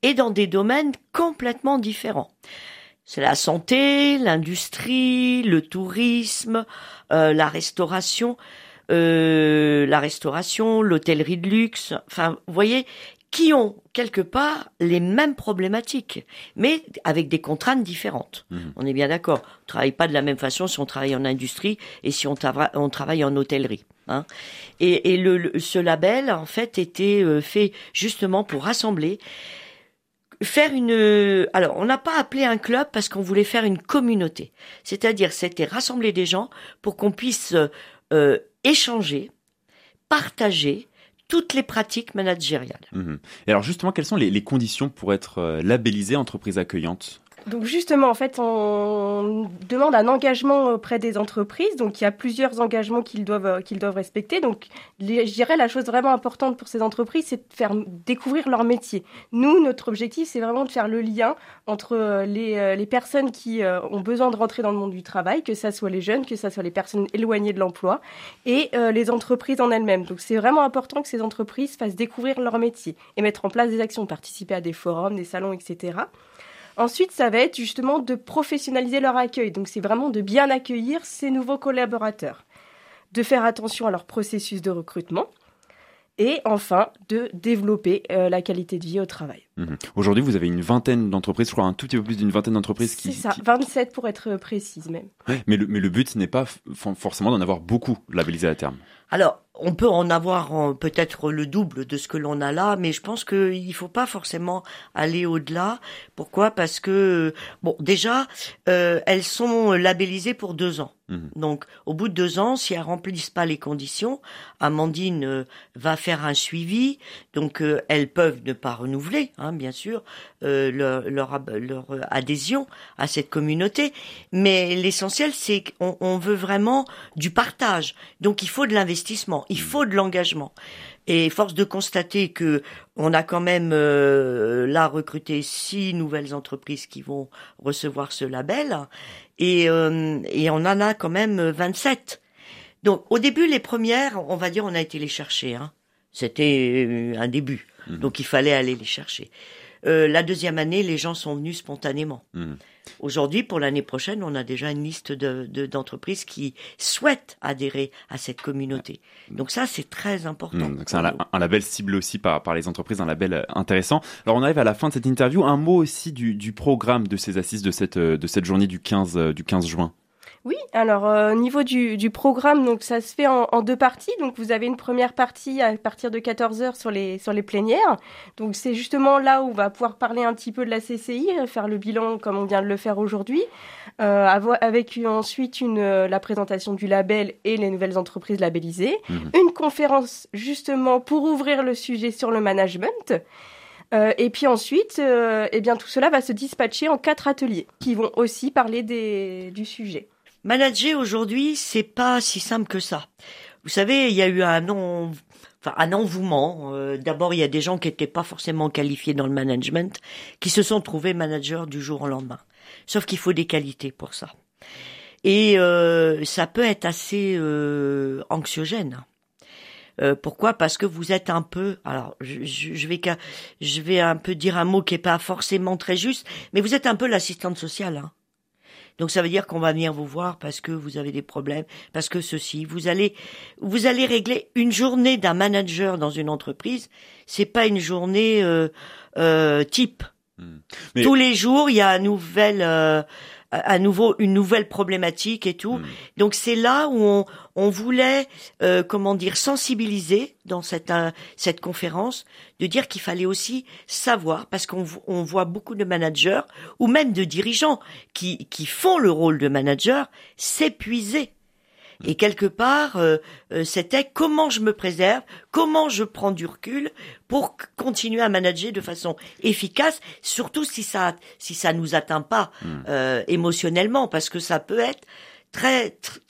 et dans des domaines complètement différents. C'est la santé, l'industrie, le tourisme, la restauration, l'hôtellerie de luxe. Enfin, vous voyez, qui ont quelque part les mêmes problématiques, mais avec des contraintes différentes. On est bien d'accord. On travaille pas de la même façon si on travaille en industrie et si on travaille en hôtellerie. Hein. Et ce label, en fait, était fait justement pour rassembler, alors, on n'a pas appelé un club parce qu'on voulait faire une communauté. C'est-à-dire, c'était rassembler des gens pour qu'on puisse échanger, partager toutes les pratiques managériales. Et alors justement, quelles sont les conditions pour être labellisée entreprise accueillante ? Donc justement, en fait, on demande un engagement auprès des entreprises. Donc il y a plusieurs engagements qu'ils doivent respecter. Donc je dirais la chose vraiment importante pour ces entreprises, c'est de faire découvrir leur métier. Nous, notre objectif, c'est vraiment de faire le lien entre les personnes qui ont besoin de rentrer dans le monde du travail, que ça soit les jeunes, que ça soit les personnes éloignées de l'emploi, et les entreprises en elles-mêmes. Donc c'est vraiment important que ces entreprises fassent découvrir leur métier et mettre en place des actions, participer à des forums, des salons, etc. Ensuite, ça va être justement de professionnaliser leur accueil. Donc, c'est vraiment de bien accueillir ces nouveaux collaborateurs, de faire attention à leur processus de recrutement et enfin, de développer la qualité de vie au travail. Aujourd'hui, vous avez une vingtaine d'entreprises, je crois un tout petit peu plus d'une vingtaine d'entreprises. C'est ça, 27 pour être précise même. Ouais, mais le but, ce n'est pas forcément d'en avoir beaucoup labellisés à terme. Alors, on peut en avoir peut-être le double de ce que l'on a là, mais je pense qu'il faut pas forcément aller au-delà. Pourquoi ? Parce que, bon, déjà, elles sont labellisées pour 2 ans. Donc, au bout de 2 ans, si elles remplissent pas les conditions, Amandine va faire un suivi. Donc, elles peuvent ne pas renouveler, hein, bien sûr, leur adhésion à cette communauté. Mais l'essentiel, c'est qu'on veut vraiment du partage. Donc, il faut de l'investissement, il faut de l'engagement. Et force de constater que on a quand même là recruté 6 nouvelles entreprises qui vont recevoir ce label et on en a quand même 27. Donc au début les premières, on va dire on a été les chercher, hein. C'était un début. Donc il fallait aller les chercher. La deuxième année, les gens sont venus spontanément. Aujourd'hui, pour l'année prochaine, on a déjà une liste d'entreprises qui souhaitent adhérer à cette communauté. Donc ça, c'est très important. Donc c'est un label ciblé aussi par les entreprises, un label intéressant. Alors on arrive à la fin de cette interview. Un mot aussi du programme de ces assises de cette journée du 15 juin. Oui, alors au niveau du programme, donc ça se fait en 2 parties. Donc vous avez une première partie à partir de 14h sur les plénières. Donc c'est justement là où on va pouvoir parler un petit peu de la CCI, faire le bilan comme on vient de le faire aujourd'hui, avec ensuite la présentation du label et les nouvelles entreprises labellisées. Une conférence justement pour ouvrir le sujet sur le management. Et puis ensuite, eh bien tout cela va se dispatcher en 4 ateliers qui vont aussi parler du sujet. Manager aujourd'hui, c'est pas si simple que ça. Vous savez, il y a eu un engouement. D'abord, il y a des gens qui n'étaient pas forcément qualifiés dans le management, qui se sont trouvés managers du jour au lendemain. Sauf qu'il faut des qualités pour ça. Et ça peut être assez anxiogène. Pourquoi ? Parce que vous êtes un peu, alors je vais un peu dire un mot qui est pas forcément très juste, mais vous êtes un peu l'assistante sociale, hein. Donc ça veut dire qu'on va venir vous voir parce que vous avez des problèmes, parce que ceci, vous allez régler une journée d'un manager dans une entreprise, c'est pas une journée type. Mais... Tous les jours, il y a une nouvelle problématique et tout. Donc c'est là où on voulait sensibiliser dans cette conférence, de dire qu'il fallait aussi savoir, parce qu'on voit beaucoup de managers ou même de dirigeants qui font le rôle de manager s'épuiser. Et quelque part, c'était comment je me préserve, comment je prends du recul pour continuer à manager de façon efficace, surtout si ça nous atteint pas émotionnellement, parce que ça peut être